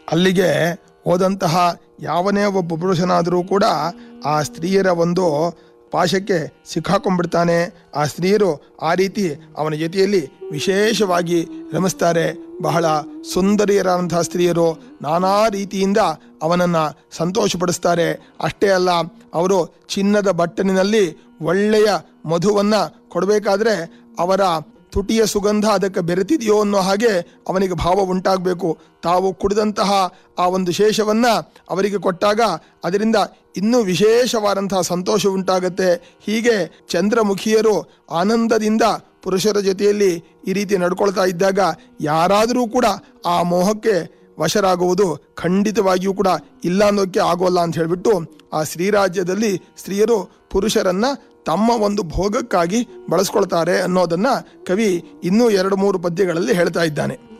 ಅಲ್ಲಿಗೆ ಹೋದಂತಹ ಯಾವನೇ ಒಬ್ಬ ಪುರುಷನಾದರೂ ಕೂಡ ಆ ಸ್ತ್ರೀಯರ ಒಂದು ಪಾಶಕ್ಕೆ ಸಿಕ್ಕಾಕೊಂಡ್ಬಿಡ್ತಾನೆ. ಆ ಸ್ತ್ರೀಯರು ಆ ರೀತಿ ಅವನ ಜೊತೆಯಲ್ಲಿ ವಿಶೇಷವಾಗಿ ರಮಿಸ್ತಾರೆ. ಬಹಳ ಸುಂದರಿಯರಾದಂತಹ ಸ್ತ್ರೀಯರು ನಾನಾ ರೀತಿಯಿಂದ ಅವನನ್ನು ಸಂತೋಷಪಡಿಸ್ತಾರೆ. ಅಷ್ಟೇ ಅಲ್ಲ, ಅವರು ಚಿನ್ನದ ಬಟ್ಟಲಿನಲ್ಲಿ ಒಳ್ಳೆಯ ಮಧುವನ್ನು ಕೊಡಬೇಕಾದ್ರೆ ಅವರ ತುಟಿಯ ಸುಗಂಧ ಅದಕ್ಕೆ ಬೆರೆತಿದೆಯೋ ಅನ್ನೋ ಹಾಗೆ ಅವನಿಗೆ ಭಾವ ಉಂಟಾಗಬೇಕು. ತಾವು ಕುಡಿದಂತಹ ಆ ಒಂದು ಶೇಷವನ್ನು ಅವರಿಗೆ ಕೊಟ್ಟಾಗ ಅದರಿಂದ ಇನ್ನೂ ವಿಶೇಷವಾದಂತಹ ಸಂತೋಷ ಉಂಟಾಗತ್ತೆ. ಹೀಗೆ ಚಂದ್ರಮುಖಿಯರು ಆನಂದದಿಂದ ಪುರುಷರ ಜೊತೆಯಲ್ಲಿ ಈ ರೀತಿ ನಡ್ಕೊಳ್ತಾ ಇದ್ದಾಗ ಯಾರಾದರೂ ಕೂಡ ಆ ಮೋಹಕ್ಕೆ ವಶರಾಗುವುದು ಖಂಡಿತವಾಗಿಯೂ ಕೂಡ ಇಲ್ಲ ಅನ್ನೋಕ್ಕೆ ಆಗೋಲ್ಲ ಅಂತ ಹೇಳಿಬಿಟ್ಟು ಆ ಶ್ರೀರಾಜ್ಯದಲ್ಲಿ ಸ್ತ್ರೀಯರು ಪುರುಷರನ್ನ ತಮ್ಮ ಒಂದು ಭೋಗಕ್ಕಾಗಿ ಬಳಸ್ಕೊಳ್ತಾರೆ ಅನ್ನೋದನ್ನ ಕವಿ ಇನ್ನೂ 2-3 ಪದ್ಯಗಳಲ್ಲಿ ಹೇಳ್ತಾ ಇದ್ದಾನೆ.